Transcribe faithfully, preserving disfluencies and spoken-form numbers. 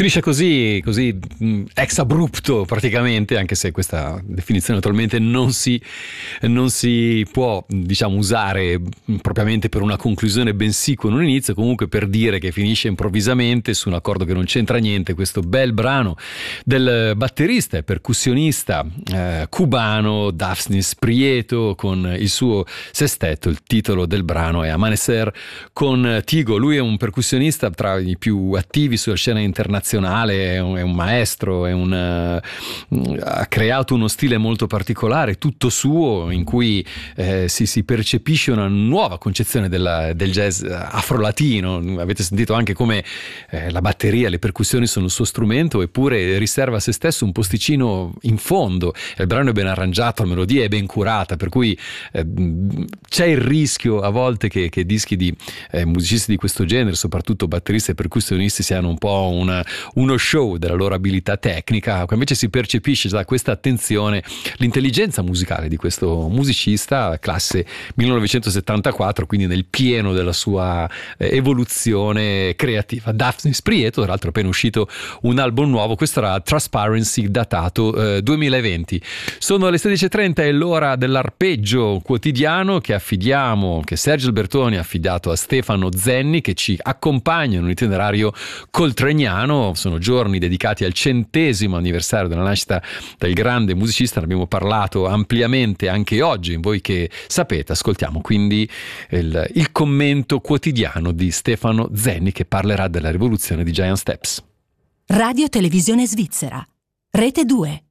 Finisce così, così mh, ex abrupto praticamente, anche se questa definizione naturalmente non si, non si può, diciamo, usare propriamente per una conclusione, bensì con un inizio, comunque per dire che finisce improvvisamente su un accordo che non c'entra niente, questo bel brano del batterista e percussionista eh, cubano Dafnis Prieto con il suo sestetto. Il titolo del brano è Amanecer con Tigo. Lui è un percussionista tra i più attivi sulla scena internazionale, è un, è un maestro, è un, uh, ha creato uno stile molto particolare, tutto suo, in cui eh, si, si percepisce una nuova concezione della, del jazz afrolatino. Avete sentito anche come eh, la batteria, le percussioni sono il suo strumento, eppure riserva a se stesso un posticino in fondo. Il brano è ben arrangiato, la melodia è ben curata, per cui eh, c'è il rischio a volte che, che dischi di eh, musicisti di questo genere, soprattutto batteristi e percussionisti, siano un po' una, uno show della loro abilità tecnica. Invece si percepisce da questa attenzione l'intelligenza musicale di questo musicista, classe millenovecentosettantaquattro, quindi nel pieno della sua eh, evoluzione creativa. Dafnis Prieto, tra l'altro appena uscito un album nuovo, questo era Transparency, datato eh, duemilaventi. Sono le sedici e trenta, è l'ora dell'arpeggio quotidiano che affidiamo, che Sergio Albertoni ha affidato a Stefano Zenni, che ci accompagna in un itinerario coltraniano. Sono giorni dedicati al centesimo anniversario della nascita del grande musicista, ne abbiamo parlato ampiamente anche oggi. Voi che sapete, ascoltiamo quindi il, il commento quotidiano di Stefano Zenni, che parlerà della rivoluzione di Giant Steps. Radio Televisione Svizzera, Rete due.